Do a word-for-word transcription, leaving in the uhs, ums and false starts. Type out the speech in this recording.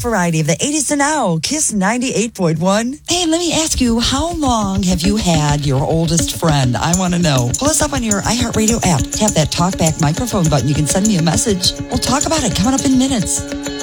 variety of the eighties to now. Kiss ninety-eight point one. Hey, let me ask you, how long have you had your oldest friend? I want to know. Pull us up on your iHeartRadio app. Tap that talkback microphone button. You can send me a message. We'll talk about it coming up in minutes.